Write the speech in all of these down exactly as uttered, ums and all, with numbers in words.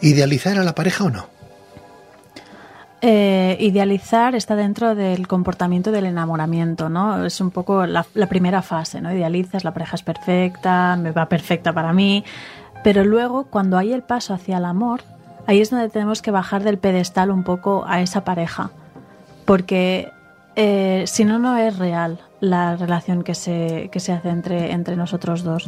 ¿Idealizar a la pareja o no? Eh, idealizar está dentro del comportamiento del enamoramiento, ¿no? Es un poco la, la primera fase, ¿no? Idealizas, la pareja es perfecta, me va perfecta para mí, pero luego cuando hay el paso hacia el amor, ahí es donde tenemos que bajar del pedestal un poco a esa pareja, porque eh, si no, no es real la relación que se, que se hace entre, entre nosotros dos.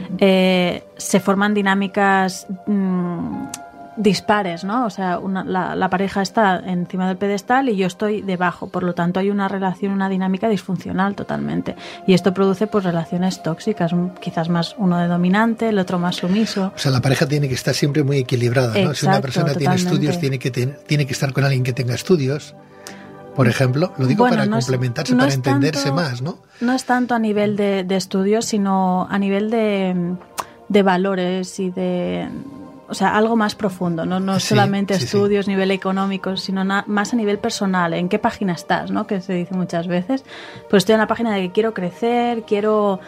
Eh, se forman dinámicas mmm, dispares, ¿no? O sea, una, la, la pareja está encima del pedestal y yo estoy debajo, por lo tanto hay una relación, una dinámica disfuncional totalmente, y esto produce pues relaciones tóxicas, quizás más uno de dominante, el otro más sumiso. O sea, la pareja tiene que estar siempre muy equilibrada, ¿no? Exacto, si una persona totalmente. tiene estudios, tiene que, ten, tiene que estar con alguien que tenga estudios, por ejemplo. Lo digo bueno, para no complementarse, es, no para entenderse tanto, más, ¿no? No es tanto a nivel de, de estudios, sino a nivel de, de valores y de... O sea, algo más profundo, no, no sí, solamente sí, estudios, sí. nivel económico, sino na- más a nivel personal. ¿En qué página estás? ¿No? Que se dice muchas veces. Pues estoy en la página de que quiero crecer, quiero,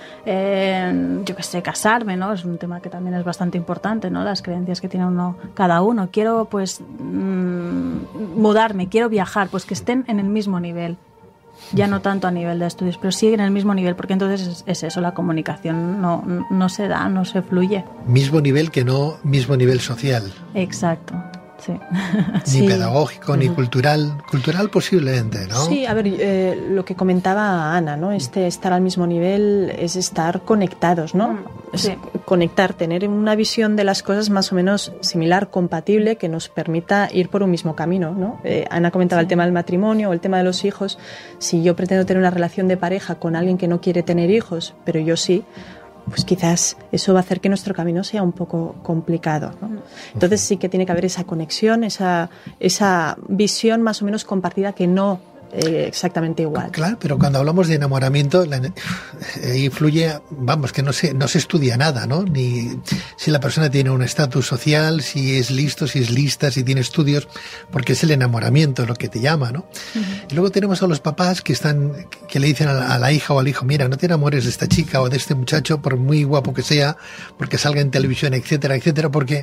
eh, yo qué sé, casarme, ¿no? Es un tema que también es bastante importante, ¿no? Las creencias que tiene uno, cada uno. Quiero, pues, mmm, mudarme, quiero viajar, pues que estén en el mismo nivel. Ya no tanto a nivel de estudios, pero sí en el mismo nivel, porque entonces es, es eso, la comunicación no, no se da, no se fluye. Mismo nivel que no mismo nivel social. Exacto, sí. Ni sí. pedagógico, uh-huh. ni cultural. Cultural posiblemente, ¿no? Sí, a ver, eh, lo que comentaba Ana, ¿no? Este estar al mismo nivel es estar conectados, ¿no? Es sí. Conectar, tener una visión de las cosas más o menos similar, compatible, que nos permita ir por un mismo camino, ¿no? Eh, Ana comentaba sí. el tema del matrimonio o el tema de los hijos. Si yo pretendo tener una relación de pareja con alguien que no quiere tener hijos, pero yo sí, pues quizás eso va a hacer que nuestro camino sea un poco complicado, ¿no? Entonces sí que tiene que haber esa conexión, esa, esa visión más o menos compartida que no eh, exactamente igual. Claro, pero cuando hablamos de enamoramiento, la, ahí fluye, vamos, que no se, no se estudia nada, ¿no? Ni si la persona tiene un estatus social, si es listo, si es lista, si tiene estudios, porque es el enamoramiento lo que te llama, ¿no? Uh-huh. Y luego tenemos a los papás que están, que le dicen a la, a la hija o al hijo, mira, no te enamores de esta chica o de este muchacho, por muy guapo que sea, porque salga en televisión, etcétera, etcétera, porque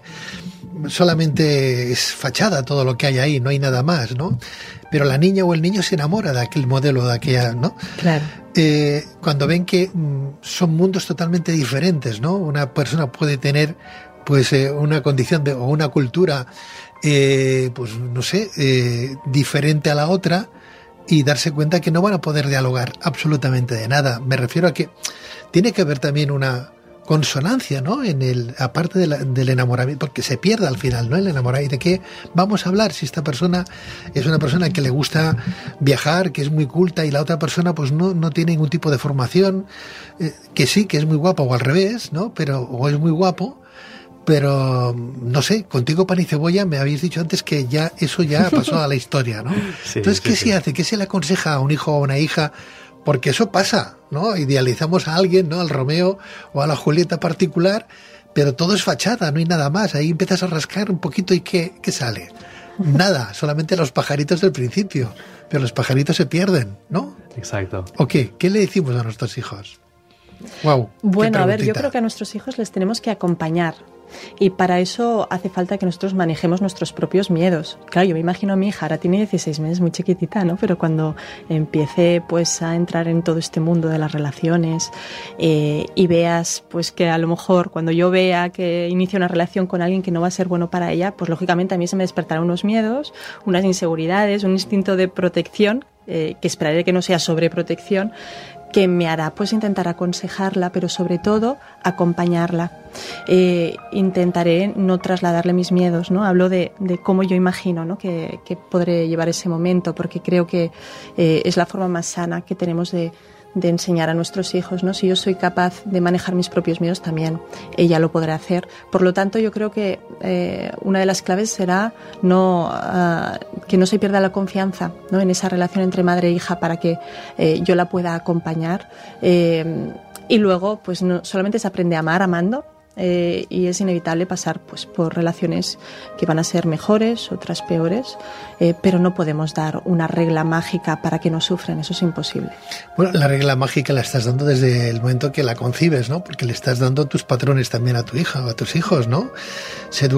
solamente es fachada todo lo que hay ahí, no hay nada más, ¿no? Pero la niña o el niño se enamora de aquel modelo, de aquella, ¿no? Claro. Eh, cuando ven que mm, son mundos totalmente diferentes, ¿no? Una persona puede tener, pues, eh, una condición de, o una cultura, eh, pues, no sé, eh, diferente a la otra, y darse cuenta que no van a poder dialogar absolutamente de nada. Me refiero a que tiene que haber también una consonancia, ¿no? En el, aparte de la, del enamoramiento, porque se pierde al final, ¿no? El enamoramiento. ¿De qué vamos a hablar si esta persona es una persona que le gusta viajar, que es muy culta, y la otra persona pues no, no tiene ningún tipo de formación, eh, que sí, que es muy guapa, o al revés, ¿no? Pero, o es muy guapo, pero no sé, contigo pan y cebolla me habéis dicho antes que ya eso ya pasó a la historia, ¿no? Sí, Entonces, ¿qué sí, se sí. hace? ¿Qué se le aconseja a un hijo o a una hija? Porque eso pasa, ¿no? Idealizamos a alguien, ¿no? Al Romeo o a la Julieta particular, pero todo es fachada, no hay nada más. Ahí empiezas a rascar un poquito y ¿qué, qué sale? Nada, solamente los pajaritos del principio. Pero los pajaritos se pierden, ¿no? Exacto. ¿O qué? ¿Qué le decimos a nuestros hijos? Wow. Bueno, a ver, yo creo que a nuestros hijos les tenemos que acompañar. Y para eso hace falta que nosotros manejemos nuestros propios miedos. Claro, yo me imagino a mi hija, ahora tiene dieciséis meses, muy chiquitita, ¿no? Pero cuando empiece pues a entrar en todo este mundo de las relaciones eh, y veas pues que a lo mejor cuando yo vea que inicia una relación con alguien que no va a ser bueno para ella, pues lógicamente a mí se me despertarán unos miedos, unas inseguridades, un instinto de protección, eh, que esperaré que no sea sobreprotección, que me hará pues intentar aconsejarla, pero sobre todo acompañarla. Eh, intentaré no trasladarle mis miedos, ¿no? Hablo de, de cómo yo imagino, ¿no? que, que podré llevar ese momento, porque creo que eh, es la forma más sana que tenemos de, de enseñar a nuestros hijos, ¿no? Si yo soy capaz de manejar mis propios miedos, también ella lo podrá hacer. Por lo tanto, yo creo que eh, una de las claves será no uh, que no se pierda la confianza, ¿no? En esa relación entre madre e hija, para que eh, yo la pueda acompañar. Eh, y luego, pues no solamente se aprende a amar amando, Eh, y es inevitable pasar pues por relaciones que van a ser mejores, otras peores, eh, pero no podemos dar una regla mágica para que no sufran, eso es imposible. Bueno, la regla mágica la estás dando desde el momento que la concibes, ¿no? Porque le estás dando tus patrones también a tu hija o a tus hijos, ¿no? Se